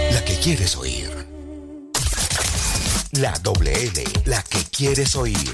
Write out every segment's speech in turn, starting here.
la que quieres oír. La doble L, la que quieres oír.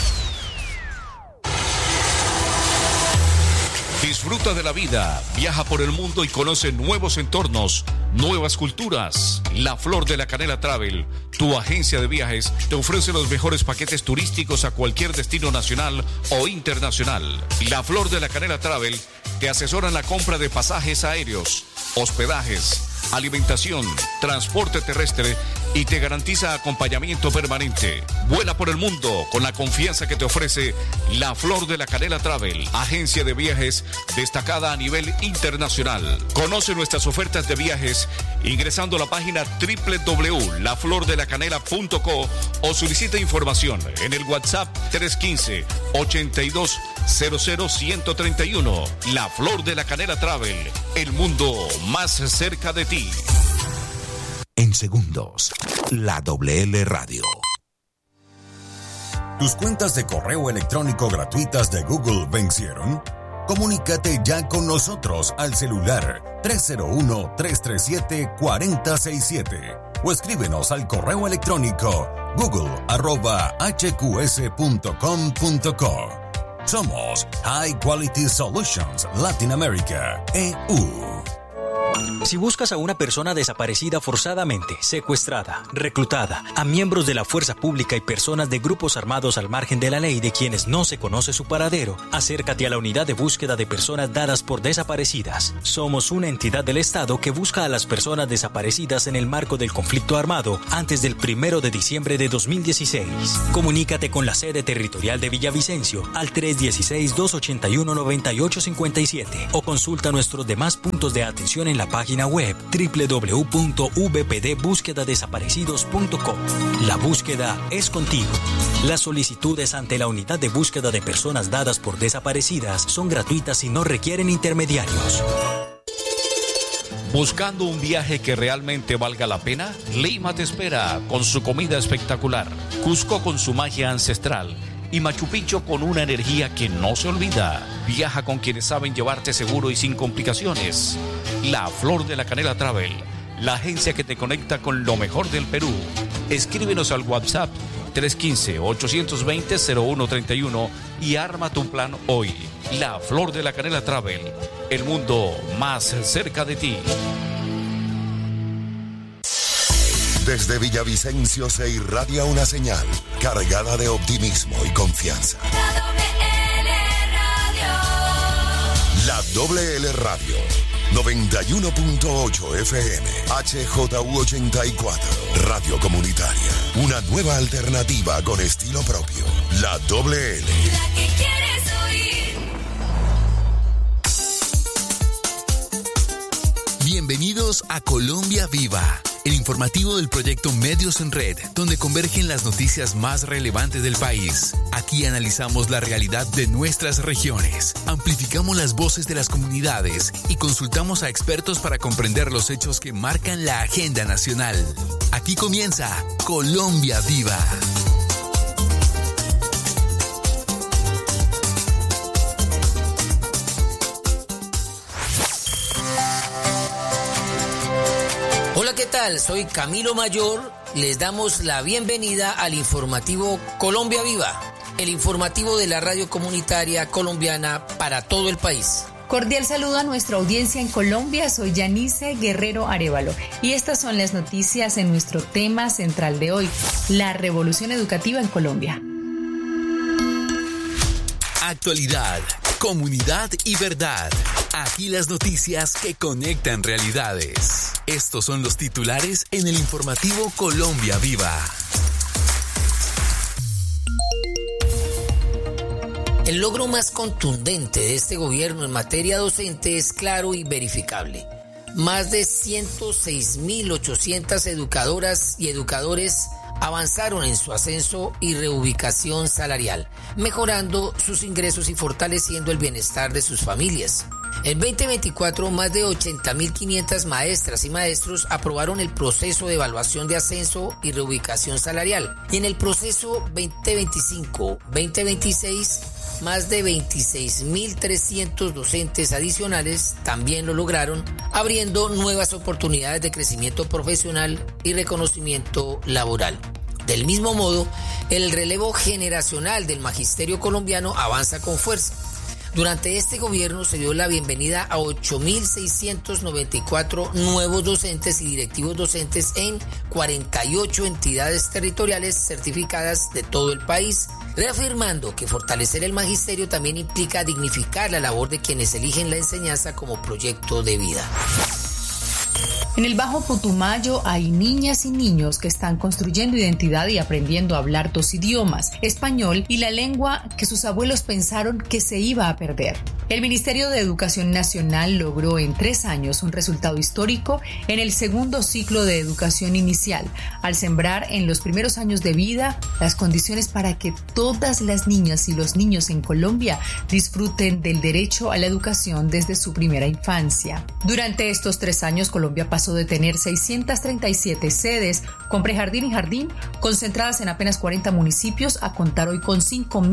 Disfruta de la vida, viaja por el mundo y conoce nuevos entornos, nuevas culturas. La Flor de la Canela Travel, tu agencia de viajes, te ofrece los mejores paquetes turísticos a cualquier destino nacional o internacional. La Flor de la Canela Travel te asesora en la compra de pasajes aéreos, hospedajes, alimentación, transporte terrestre y te garantiza acompañamiento permanente. Vuela por el mundo con la confianza que te ofrece La Flor de la Canela Travel, agencia de viajes destacada a nivel internacional. Conoce nuestras ofertas de viajes ingresando a la página www.laflordelacanela.co o solicita información en el WhatsApp 315-8200-131. La Flor de la Canela Travel, el mundo más cerca de ti. En segundos, la doble L Radio. ¿Tus cuentas de correo electrónico gratuitas de Google vencieron? Comunícate ya con nosotros al celular 301-337-4067 o escríbenos al correo electrónico google@hqs.com.co. Somos High Quality Solutions Latin America, EU. Si buscas a una persona desaparecida forzadamente, secuestrada, reclutada, a miembros de la fuerza pública y personas de grupos armados al margen de la ley de quienes no se conoce su paradero, acércate a la unidad de búsqueda de personas dadas por desaparecidas. Somos una entidad del Estado que busca a las personas desaparecidas en el marco del conflicto armado antes del 1 de diciembre de 2016. Comunícate con la sede territorial de Villavicencio al 316-281-9857 o consulta nuestros demás puntos de atención en la página web www.vpdbúsquedadesaparecidos.com. La búsqueda es contigo. Las solicitudes ante la unidad de búsqueda de personas dadas por desaparecidas son gratuitas y no requieren intermediarios. ¿Buscando un viaje que realmente valga la pena? Lima te espera con su comida espectacular, Cusco con su magia ancestral y Machu Picchu con una energía que no se olvida. Viaja con quienes saben llevarte seguro y sin complicaciones. La Flor de la Canela Travel, la agencia que te conecta con lo mejor del Perú. Escríbenos al WhatsApp 315-820-0131 y arma tu plan hoy. La Flor de la Canela Travel, el mundo más cerca de ti. Desde Villavicencio se irradia una señal cargada de optimismo y confianza. La doble L Radio, 91.8 FM, HJU 84, Radio Comunitaria. Una nueva alternativa con estilo propio. La doble L. La que quieres oír. Bienvenidos a Colombia Viva, el informativo del proyecto Medios en Red, donde convergen las noticias más relevantes del país. Aquí analizamos la realidad de nuestras regiones, amplificamos las voces de las comunidades y consultamos a expertos para comprender los hechos que marcan la agenda nacional. Aquí comienza Colombia Viva. Hola, ¿qué tal? Soy Camilo Mayor. Les damos la bienvenida al informativo Colombia Viva, el informativo de la radio comunitaria colombiana para todo el país. Cordial saludo a nuestra audiencia en Colombia. Soy Yanice Guerrero Arévalo y estas son las noticias en nuestro tema central de hoy: la revolución educativa en Colombia. Actualidad, comunidad y verdad. Aquí las noticias que conectan realidades. Estos son los titulares en el informativo Colombia Viva. El logro más contundente de este gobierno en materia docente es claro y verificable. Más de 106.800 educadoras y educadores avanzaron en su ascenso y reubicación salarial, mejorando sus ingresos y fortaleciendo el bienestar de sus familias. En 2024, más de 80.500 maestras y maestros aprobaron el proceso de evaluación de ascenso y reubicación salarial. Y en el proceso 2025-2026, más de 26.300 docentes adicionales también lo lograron, abriendo nuevas oportunidades de crecimiento profesional y reconocimiento laboral. Del mismo modo, el relevo generacional del magisterio colombiano avanza con fuerza. Durante este gobierno se dio la bienvenida a 8.694 nuevos docentes y directivos docentes en 48 entidades territoriales certificadas de todo el país, reafirmando que fortalecer el magisterio también implica dignificar la labor de quienes eligen la enseñanza como proyecto de vida. En el Bajo Putumayo hay niñas y niños que están construyendo identidad y aprendiendo a hablar 2 idiomas, español y la lengua que sus abuelos pensaron que se iba a perder. El Ministerio de Educación Nacional logró en 3 años un resultado histórico en el segundo ciclo de educación inicial, al sembrar en los primeros años de vida las condiciones para que todas las niñas y los niños en Colombia disfruten del derecho a la educación desde su primera infancia. Durante estos 3 años, Colombia pasó de tener 637 sedes con prejardín y jardín concentradas en apenas 40 municipios a contar hoy con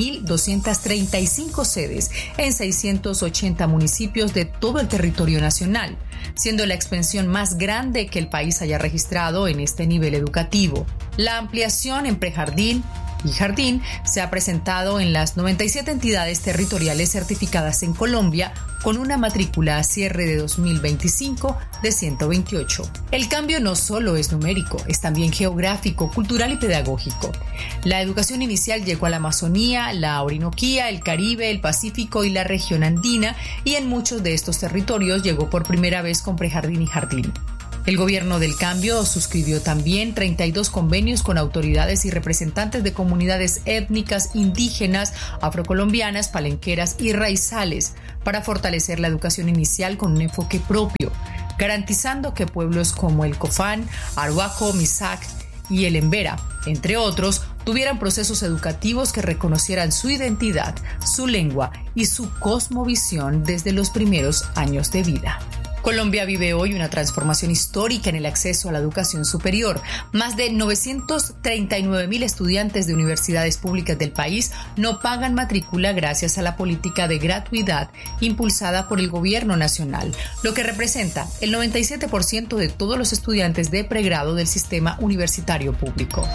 5.235 sedes en 680 municipios de todo el territorio nacional, siendo la expansión más grande que el país haya registrado en este nivel educativo. La ampliación en prejardín y jardín se ha presentado en las 97 entidades territoriales certificadas en Colombia, con una matrícula a cierre de 2025 de 128. El cambio no solo es numérico, es también geográfico, cultural y pedagógico. La educación inicial llegó a la Amazonía, la Orinoquía, el Caribe, el Pacífico y la región andina, y en muchos de estos territorios llegó por primera vez con prejardín y jardín. El gobierno del cambio suscribió también 32 convenios con autoridades y representantes de comunidades étnicas, indígenas, afrocolombianas, palenqueras y raizales para fortalecer la educación inicial con un enfoque propio, garantizando que pueblos como el Cofán, Arhuaco, Misac y el Embera, entre otros, tuvieran procesos educativos que reconocieran su identidad, su lengua y su cosmovisión desde los primeros años de vida. Colombia vive hoy una transformación histórica en el acceso a la educación superior. Más de 939.000 estudiantes de universidades públicas del país no pagan matrícula gracias a la política de gratuidad impulsada por el gobierno nacional, lo que representa el 97% de todos los estudiantes de pregrado del sistema universitario público.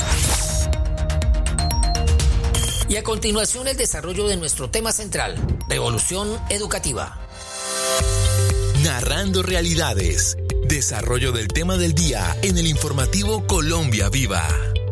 Y a continuación el desarrollo de nuestro tema central, revolución educativa. Narrando realidades. Desarrollo del tema del día en el informativo Colombia Viva.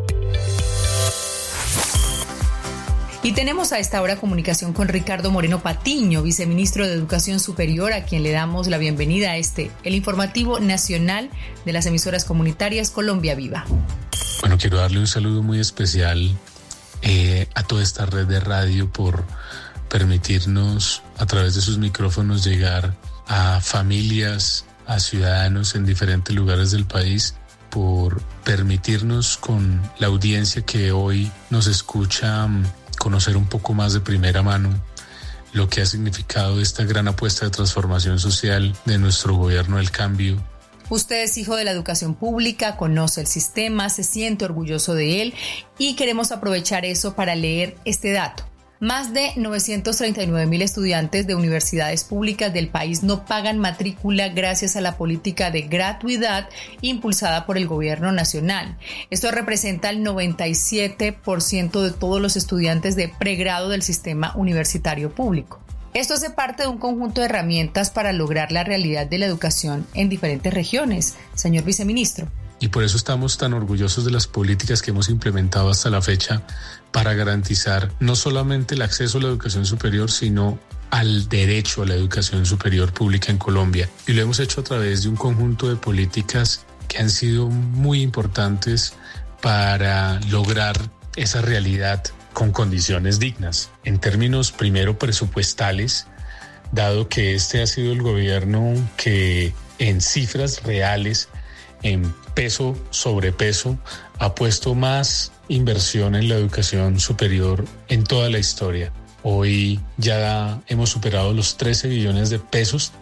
Y tenemos a esta hora comunicación con Ricardo Moreno Patiño, viceministro de Educación Superior, a quien le damos la bienvenida a el informativo nacional de las emisoras comunitarias Colombia Viva. Bueno, quiero darle un saludo muy especial a toda esta red de radio por permitirnos a través de sus micrófonos llegar a familias, a ciudadanos en diferentes lugares del país, por permitirnos con la audiencia que hoy nos escucha conocer un poco más de primera mano lo que ha significado esta gran apuesta de transformación social de nuestro gobierno del cambio. Usted es hijo de la educación pública, conoce el sistema, se siente orgulloso de él y queremos aprovechar eso para leer este dato. Más de 939.000 estudiantes de universidades públicas del país no pagan matrícula gracias a la política de gratuidad impulsada por el gobierno nacional. Esto representa el 97% de todos los estudiantes de pregrado del sistema universitario público. Esto hace parte de un conjunto de herramientas para lograr la realidad de la educación en diferentes regiones, señor viceministro. Y por eso estamos tan orgullosos de las políticas que hemos implementado hasta la fecha para garantizar no solamente el acceso a la educación superior, sino al derecho a la educación superior pública en Colombia. Y lo hemos hecho a través de un conjunto de políticas que han sido muy importantes para lograr esa realidad con condiciones dignas. En términos primero presupuestales, dado que este ha sido el gobierno que en cifras reales, en peso sobre peso, ha puesto más inversión en la educación superior en toda la historia. Hoy ya hemos superado los 13 billones de pesos,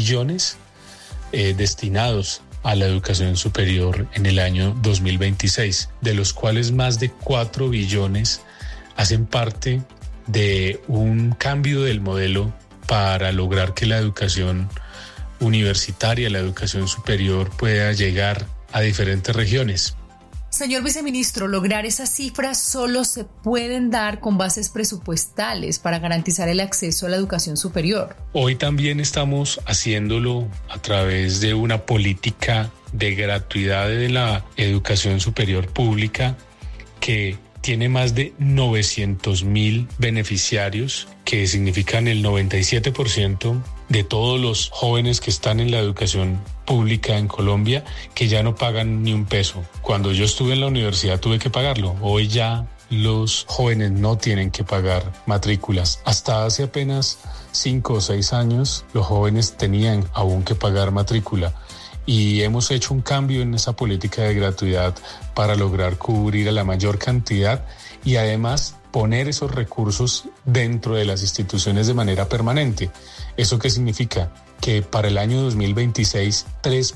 destinados a la educación superior en el año 2026, de los cuales más de 4 billones hacen parte de un cambio del modelo para lograr que la educación universitaria, la educación superior pueda llegar a diferentes regiones. Señor viceministro, lograr esas cifras solo se pueden dar con bases presupuestales para garantizar el acceso a la educación superior. Hoy también estamos haciéndolo a través de una política de gratuidad de la educación superior pública que tiene más de 900,000 beneficiarios, que significan el 97% de todos los jóvenes que están en la educación pública en Colombia, que ya no pagan ni un peso. Cuando yo estuve en la universidad tuve que pagarlo. Hoy ya los jóvenes no tienen que pagar matrículas. Hasta hace apenas 5 o 6 años los jóvenes tenían aún que pagar matrícula. Y hemos hecho un cambio en esa política de gratuidad para lograr cubrir a la mayor cantidad y además poner esos recursos dentro de las instituciones de manera permanente. ¿Eso qué significa? Que para el año 2026,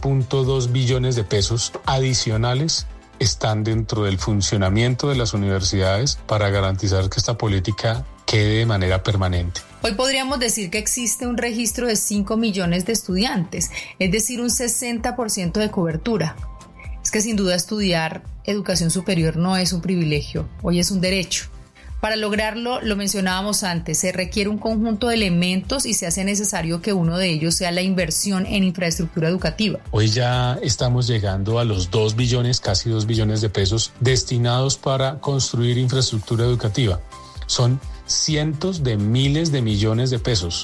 3.2 billones de pesos adicionales están dentro del funcionamiento de las universidades para garantizar que esta política quede de manera permanente. Hoy podríamos decir que existe un registro de 5 millones de estudiantes, es decir, un 60% de cobertura. Es que sin duda estudiar educación superior no es un privilegio, hoy es un derecho. Para lograrlo, lo mencionábamos antes, se requiere un conjunto de elementos y se hace necesario que uno de ellos sea la inversión en infraestructura educativa. Hoy ya estamos llegando a los 2 billones, casi 2 billones de pesos destinados para construir infraestructura educativa. Son cientos de miles de millones de pesos.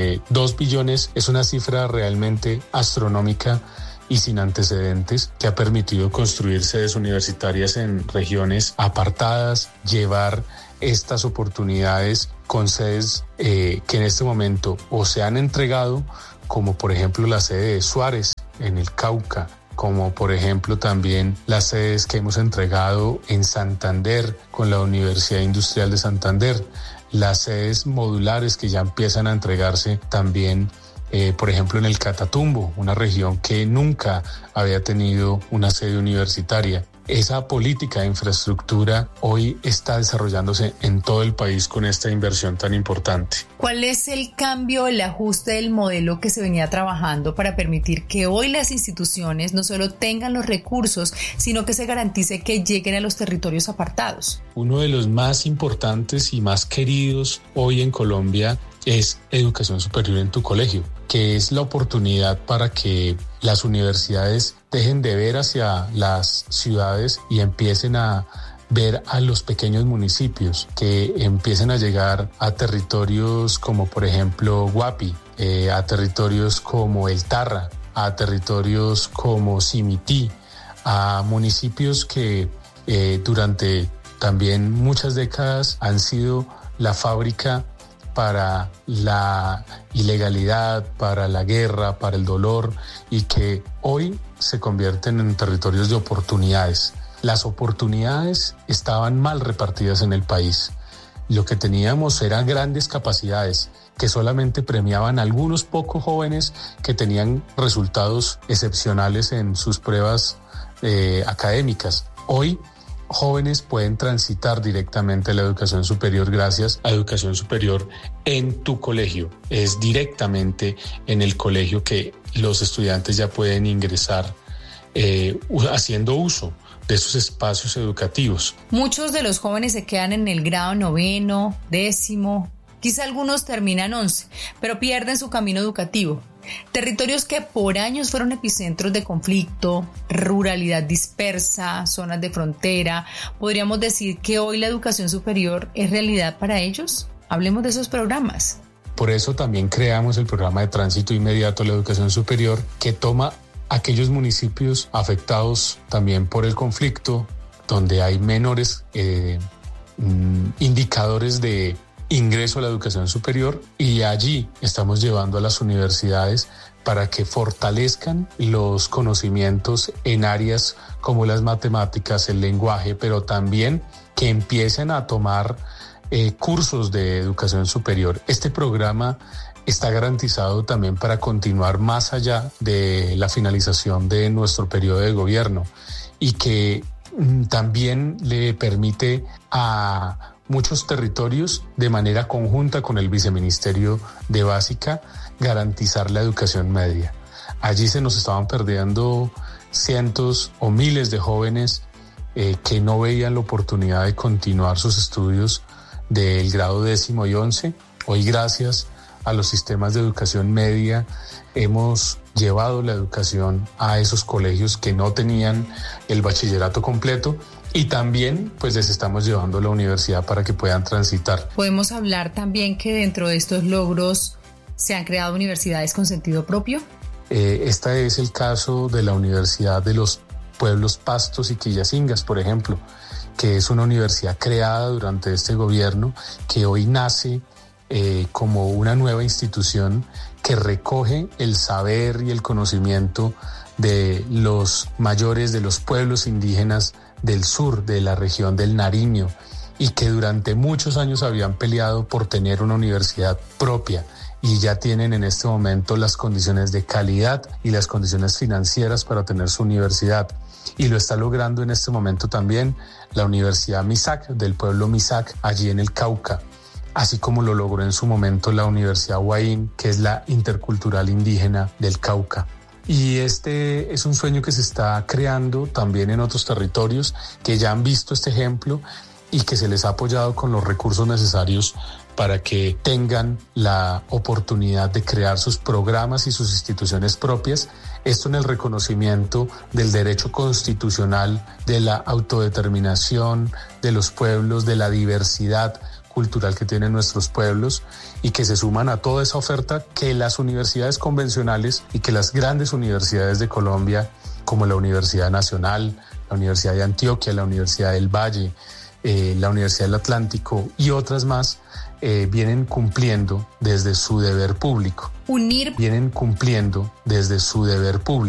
2 billones es una cifra realmente astronómica y sin antecedentes que ha permitido construir sedes universitarias en regiones apartadas, llevar estas oportunidades con sedes que en este momento o se han entregado, como por ejemplo la sede de Suárez en el Cauca, como por ejemplo también las sedes que hemos entregado en Santander con la Universidad Industrial de Santander, las sedes modulares que ya empiezan a entregarse también por ejemplo en el Catatumbo, una región que nunca había tenido una sede universitaria. Esa política de infraestructura hoy está desarrollándose en todo el país con esta inversión tan importante. ¿Cuál es el cambio, el ajuste del modelo que se venía trabajando para permitir que hoy las instituciones no solo tengan los recursos, sino que se garantice que lleguen a los territorios apartados? Uno de los más importantes y más queridos hoy en Colombia es educación superior en tu colegio, que es la oportunidad para que las universidades dejen de ver hacia las ciudades y empiecen a ver a los pequeños municipios, que empiecen a llegar a territorios como por ejemplo Guapi, a territorios como El Tarra, a territorios como Simití, a municipios que durante también muchas décadas han sido la fábrica para la ilegalidad, para la guerra, para el dolor, y que hoy se convierten en territorios de oportunidades. Las oportunidades estaban mal repartidas en el país. Lo que teníamos eran grandes capacidades que solamente premiaban a algunos pocos jóvenes que tenían resultados excepcionales en sus pruebas académicas. Hoy jóvenes pueden transitar directamente a la educación superior gracias a educación superior en tu colegio. Es directamente en el colegio que los estudiantes ya pueden ingresar haciendo uso de esos espacios educativos. Muchos de los jóvenes se quedan en el grado 9º, 10º, quizá algunos terminan 11, pero pierden su camino educativo. Territorios que por años fueron epicentros de conflicto, ruralidad dispersa, zonas de frontera. ¿Podríamos decir que hoy la educación superior es realidad para ellos? Hablemos de esos programas. Por eso también creamos el programa de tránsito inmediato a la educación superior, que toma aquellos municipios afectados también por el conflicto, donde hay menores indicadores de ingreso a la educación superior, y allí estamos llevando a las universidades para que fortalezcan los conocimientos en áreas como las matemáticas, el lenguaje, pero también que empiecen a tomar cursos de educación superior. Este programa está garantizado también para continuar más allá de la finalización de nuestro periodo de gobierno, y que también le permite a muchos territorios de manera conjunta con el Viceministerio de Básica garantizar la educación media. Allí se nos estaban perdiendo cientos o miles de jóvenes que no veían la oportunidad de continuar sus estudios del grado 10º y 11. Hoy, gracias a los sistemas de educación media, hemos llevado la educación a esos colegios que no tenían el bachillerato completo, y también pues les estamos llevando a la universidad para que puedan transitar. ¿Podemos hablar también que dentro de estos logros se han creado universidades con sentido propio? Este es el caso de la Universidad de los Pueblos Pastos y Quillacingas, por ejemplo, que es una universidad creada durante este gobierno, que hoy nace como una nueva institución que recoge el saber y el conocimiento de los mayores de los pueblos indígenas del sur, de la región del Nariño, y que durante muchos años habían peleado por tener una universidad propia, y ya tienen en este momento las condiciones de calidad y las condiciones financieras para tener su universidad. Y lo está logrando en este momento también la Universidad Misak, del pueblo Misak, allí en el Cauca, así como lo logró en su momento la Universidad Huaín, que es la intercultural indígena del Cauca. Y este es un sueño que se está creando también en otros territorios que ya han visto este ejemplo y que se les ha apoyado con los recursos necesarios para que tengan la oportunidad de crear sus programas y sus instituciones propias. Esto en el reconocimiento del derecho constitucional, de la autodeterminación de los pueblos, de la diversidad cultural que tienen nuestros pueblos, y que se suman a toda esa oferta que las universidades convencionales y que las grandes universidades de Colombia, como la Universidad Nacional, la Universidad de Antioquia, la Universidad del Valle, la Universidad del Atlántico y otras más, vienen cumpliendo desde su deber público. Vienen cumpliendo desde su deber público.